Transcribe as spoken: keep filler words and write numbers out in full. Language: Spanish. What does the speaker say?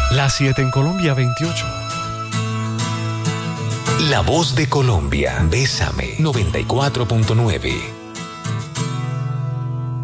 Las siete en Colombia, veintiocho. La voz de Colombia. Bésame noventa y cuatro punto nueve.